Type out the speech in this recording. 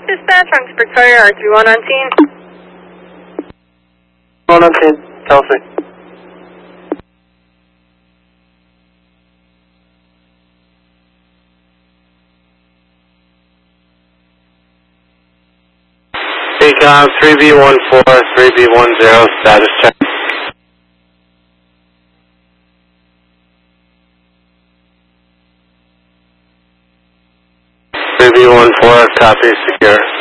Dispatch, Oxford Carrier, R31 on scene. One on scene, Chelsea. Decom 3B14, 3B10, status check. 3B14, copy, secure.